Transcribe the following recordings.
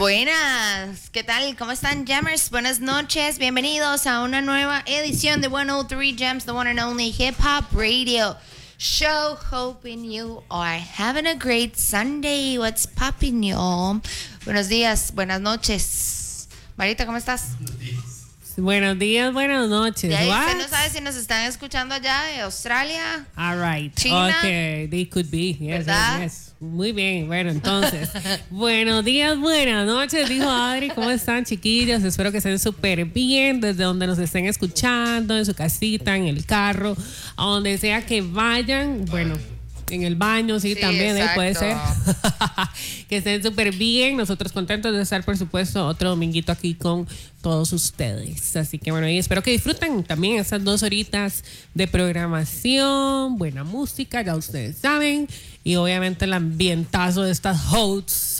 Buenas, ¿qué tal? ¿Cómo están, Jammers? Buenas noches, bienvenidos a una nueva edición de 103 Gems, the one and only hip hop radio show. Hoping you are having a great Sunday. What's popping, y'all? Buenos días, buenas noches. Marita, ¿cómo estás? Buenos días, buenas noches. De ahí usted no sabe si nos están escuchando allá de Australia. All right. China. Okay, they could be. Yes, ¿Verdad? yes. Muy bien, bueno, entonces, buenos días, buenas noches, dijo Adri. ¿Cómo están, chiquillos? Espero que estén súper bien desde donde nos estén escuchando, en su casita, en el carro, a donde sea que vayan. Bueno, en el baño, sí también, puede ser. Que estén súper bien. Nosotros contentos de estar, por supuesto, otro dominguito aquí con todos ustedes. Así que bueno, y espero que disfruten también estas 2 horitas de programación, buena música, ya ustedes saben. Y obviamente el ambientazo de estas hosts.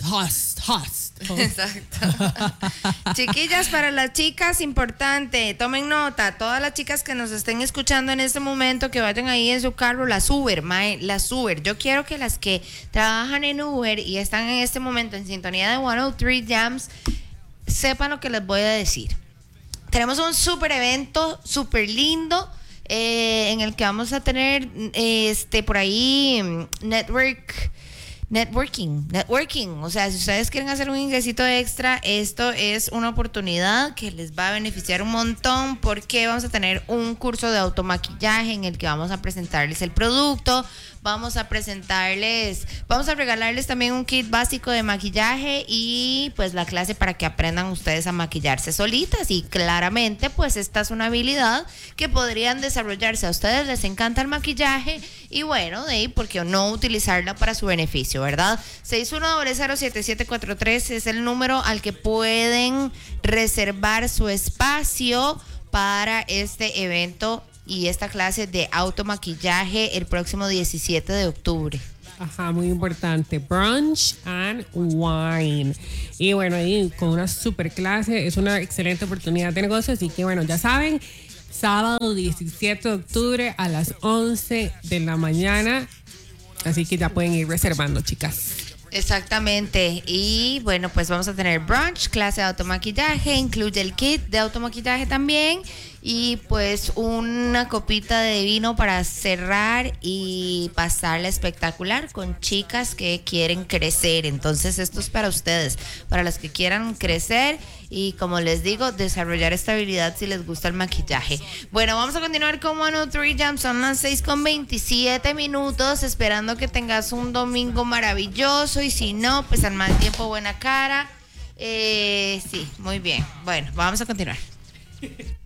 Exacto. Chiquillas, para las chicas, importante, tomen nota, todas las chicas que nos estén escuchando en este momento, que vayan ahí en su carro, las Uber. Yo quiero que las que trabajan en Uber y están en este momento en sintonía de 103 Jams sepan lo que les voy a decir. Tenemos un súper evento, súper lindo, en el que vamos a tener por ahí networking. O sea, si ustedes quieren hacer un ingresito extra, esto es una oportunidad que les va a beneficiar un montón, porque vamos a tener un curso de automaquillaje en el que vamos a presentarles el producto, vamos a regalarles también un kit básico de maquillaje y pues la clase para que aprendan ustedes a maquillarse solitas. Y claramente pues esta es una habilidad que podrían desarrollarse. A ustedes les encanta el maquillaje y bueno, de ahí por qué no utilizarla para su beneficio, ¿verdad? 61007743 es el número al que pueden reservar su espacio para este evento y esta clase de automaquillaje el próximo 17 de octubre. Ajá, muy importante. Brunch and Wine. Y bueno, ahí con una super clase, es una excelente oportunidad de negocio. Así que bueno, ya saben, sábado 17 de octubre a las 11 de la mañana. Así que ya pueden ir reservando, chicas. Exactamente. Y bueno, pues vamos a tener brunch, clase de automaquillaje, incluye el kit de automaquillaje también. Y pues una copita de vino para cerrar y pasarla espectacular con chicas que quieren crecer. Entonces esto es para ustedes, para las que quieran crecer y, como les digo, desarrollar esta habilidad si les gusta el maquillaje. Bueno, vamos a continuar con 103 Jams. Son las 6:27, esperando que tengas un domingo maravilloso, y si no, pues al mal tiempo buena cara. Sí, muy bien. Bueno, vamos a continuar.